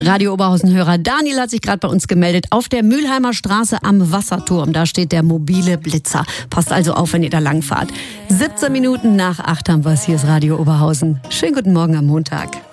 Radio Oberhausen-Hörer Daniel hat sich gerade bei uns gemeldet auf der Mülheimer Straße am Wasserturm. Da steht der mobile Blitzer. Passt also auf, wenn ihr da langfahrt. 17 Minuten nach 8 haben wir es. Hier ist Radio Oberhausen. Schönen guten Morgen am Montag.